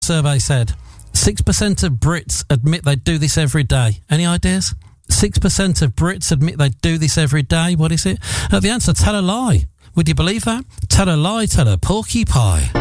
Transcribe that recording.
survey said 6% of Brits admit they do this every day. Any ideas? 6% of Brits admit they do this every day. What is it? The answer, tell a lie. Would you believe that? Tell a lie, tell a porky pie.